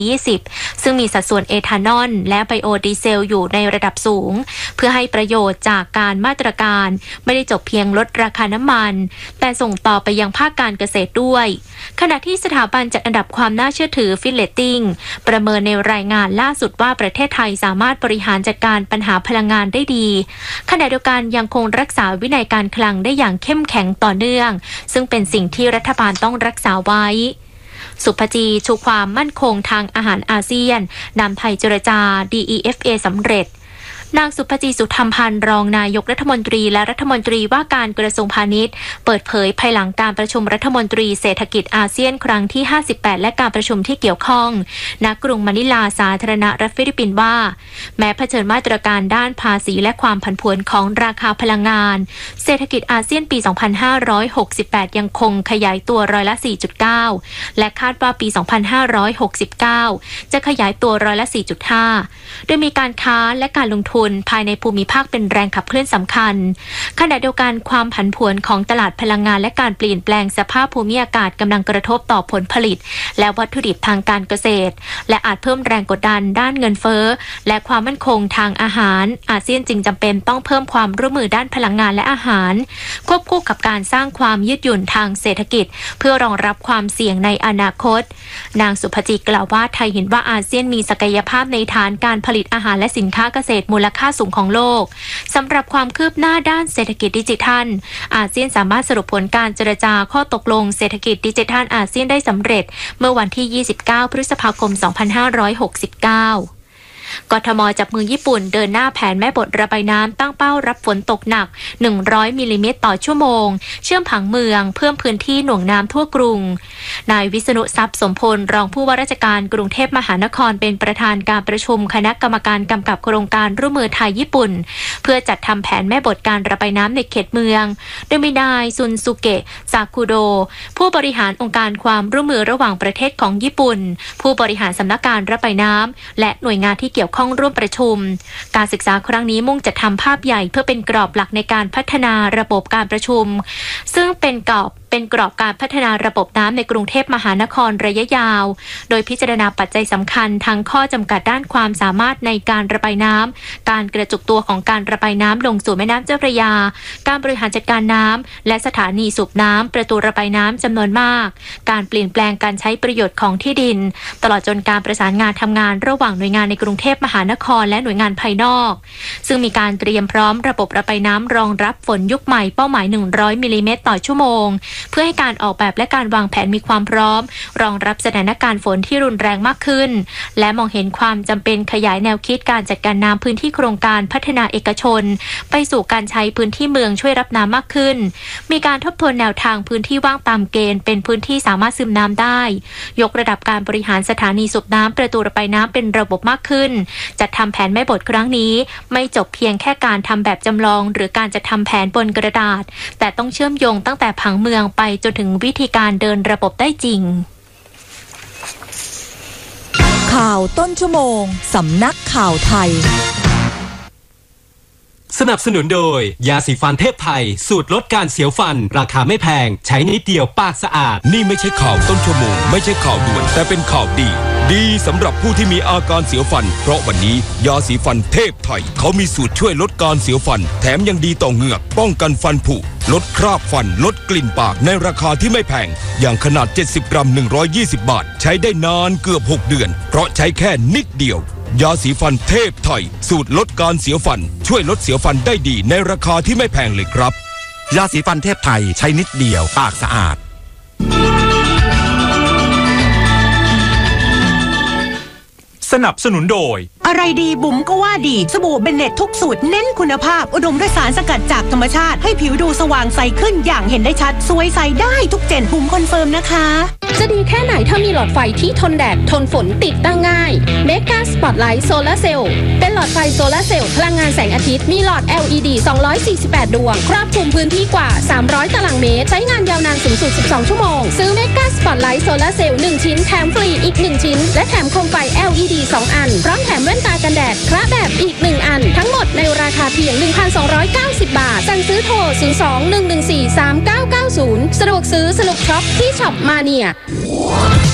20ซึ่งมีสัดส่วนเอทานอลและไบโอดีเซลอยู่ในระดับสูงเพื่อให้ประโยชน์จากการมาตรการไม่ได้จบเพียงลดราคาน้ำมันแต่ส่งต่อไปยังภาคการเกษตรด้วยขณะที่สถาบันจัดอันดับความน่าเชื่อถือฟิลเลตติ้งประเมินในรายงานล่าสุดว่าประเทศไทยสามารถบริหารจัดการปัญหาพลังงานได้ดีขณะเดียวกันยังคงรักษาวินัยการคลังได้อย่างเข้มแข็งต่อเนื่องซึ่งเป็นสิ่งที่รัฐบาลต้องรักษาไว้สุภจีชูความมั่นคงทางอาหารอาเซียนนำไทยเจรจา DEFA สำเร็จนางสุภจีสุธรรมพันธ์รองนายกรัฐมนตรีและรัฐมนตรีว่าการกระทรวงพาณิชย์เปิดเผยภายหลังการประชุมรัฐมนตรีเศรษฐกิจอาเซียนครั้งที่58และการประชุมที่เกี่ยวข้องณกรุงมะนิลาสาธารณรัฐฟิลิปปินส์ว่าแม้เผชิญมาตรการด้านภาษีและความผันผวนของราคาพลังงานเศรษฐกิจอาเซียนปี2568ยังคงขยายตัวร้อยละ 4.9 และคาดว่าปี2569จะขยายตัวร้อยละ 4.5 โดยมีการค้าและการลงทุนภายในภูมิภาคเป็นแรงขับเคลื่อนสำคัญขณะเดียวกันความผันผวนของตลาดพลังงานและการเปลี่ยนแปลงสภาพภูมิอากาศกำลังกระทบต่อผลผลิตและวัตถุดิบทางการเกษตรและอาจเพิ่มแรงกดดันด้านเงินเฟ้อและความมั่นคงทางอาหารอาเซียนจึงจำเป็นต้องเพิ่มความร่วมมือด้านพลังงานและอาหารควบคู่กับการสร้างความยืดหยุ่นทางเศรษฐกิจเพื่อรองรับความเสี่ยงในอนาคตนางสุภจีกล่าวว่าไทยเห็นว่าอาเซียนมีศักยภาพในฐานการผลิตอาหารและสินค้าเกษตรมูลค่าสูงของโลกสำหรับความคืบหน้าด้านเศรษฐกิจดิจิทัลอาเซียนสามารถสรุปผลการเจรจาข้อตกลงเศรษฐกิจดิจิทัลอาเซียนได้สำเร็จเมื่อวันที่29พฤษภาคม2569กทมจับมือญี่ปุ่นเดินหน้าแผนแม่บทระบายน้ำตั้งเป้ารับฝนตกหนัก100มิลลิเมตรต่อชั่วโมงเชื่อมผังเมืองเพิ่มพื้นที่หน่วงน้ำทั่วกรุงนายวิษณุทรัพย์สมพลรองผู้ว่าราชการกรุงเทพมหานครเป็นประธานการประชุมคณะกรรมการกำกับโครงการร่วมมือไทยญี่ปุ่นเพื่อจัดทำแผนแม่บทการระบายน้ำในเขตเมืองโดยมีนายซุนซุเกะซากุโดผู้บริหารองค์การความร่วมมือระหว่างประเทศของญี่ปุ่นผู้บริหารสำนักการระบายน้ำและหน่วยงานที่เกี่ยวข้องร่วมประชุมการศึกษาครั้งนี้มุ่งจัดทำภาพใหญ่เพื่อเป็นกรอบหลักในการพัฒนาระบบการประชุมซึ่งเป็นกรอบการพัฒนาระบบน้ำในกรุงเทพมหานครระยะยาวโดยพิจารณาปัจจัยสำคัญทั้งข้อจำกัดด้านความสามารถในการระบายน้ำการกระจุกตัวของการระบายน้ำลงสู่แม่น้ำเจ้าพระยาการบริหารจัดการน้ำและสถานีสูบน้ำประตูระบายน้ำจำนวนมากการเปลี่ยนแปลงการใช้ประโยชน์ของที่ดินตลอดจนการประสานงานทำงานระหว่างหน่วยงานในกรุงเทพมหานครและหน่วยงานภายนอกซึ่งมีการเตรียมพร้อมระบบระบายน้ำรองรับฝนยุคใหม่เป้าหมาย100มิลลิเมตรต่อชั่วโมงเพื่อให้การออกแบบและการวางแผนมีความพร้อมรองรับสถานการณ์ฝนที่รุนแรงมากขึ้นและมองเห็นความจำเป็นขยายแนวคิดการจัดการน้ำพื้นที่โครงการพัฒนาเอกชนไปสู่การใช้พื้นที่เมืองช่วยรับน้ำมากขึ้นมีการทบทวนแนวทางพื้นที่ว่างตามเกณฑ์เป็นพื้นที่สามารถซึมน้ำได้ยกระดับการบริหารสถานีสูบน้ำประตูระบายน้ำเป็นระบบมากขึ้นจัดทำแผนแม่บทครั้งนี้ไม่จบเพียงแค่การทำแบบจำลองหรือการจัดทำแผนบนกระดาษแต่ต้องเชื่อมโยงตั้งแต่ผังเมืองไปจนถึงวิธีการเดินระบบได้จริงข่าวต้นชั่วโมงสำนักข่าวไทยสนับสนุนโดยยาสีฟันเทพไทยสูตรลดการเสียวฟันราคาไม่แพงใช้นิดเดียวปากสะอาดนี่ไม่ใช่ข่าวต้นชั่วโมงไม่ใช่ข่าวด่วนแต่เป็นข่าวดีสำหรับผู้ที่มีอาการเสียวฟันเพราะวันนี้ยาสีฟันเทพไทยเขามีสูตรช่วยลดการเสียวฟันแถมยังดีต่อเหงือกป้องกันฟันผุลดคราบฟันลดกลิ่นปากในราคาที่ไม่แพงอย่างขนาด70กรัม120บาทใช้ได้นานเกือบ6เดือนเพราะใช้แค่นิดเดียวยาสีฟันเทพไทยสูตรลดการเสียวฟันช่วยลดเสียวฟันได้ดีในราคาที่ไม่แพงเลยครับยาสีฟันเทพไทยใช้นิดเดียวปากสะอาดสนับสนุนโดยอะไรดีบุ๋มก็ว่าดีสบู่เบนเน็ตทุกสูตรเน้นคุณภาพอุดมด้วยสารสกัดจากธรรมชาติให้ผิวดูสว่างใสขึ้นอย่างเห็นได้ชัดสวยใสได้ทุกเจนบุ๋มคอนเฟิร์มนะคะจะดีแค่ไหนถ้ามีหลอดไฟที่ทนแดดทนฝนติดตั้งง่ายเมกาสปอตไลท์โซลาร์เซลล์เป็นหลอดไฟโซลาร์เซลล์พลังงานแสงอาทิตย์มีหลอด LED 248ดวงครอบคลุมพื้นที่กว่า300ตารางเมตรใช้งานยาวนานสูงสุด12ชั่วโมงซื้อเมกาสปอตไลท์โซลาร์เซลล์1ชิ้นแถมฟรีอีก1ชิ้นและแถมโคมไฟ LED 2อันพร้อมแถมแว่นตากันแดดคระแบบอีก1อันทั้งหมดในราคาเพียง 1,290 บาทสั่งซื้อโทร 02-114-3990 สะดวกซื้อสนุกช็อปที่ช็อปมาเนีย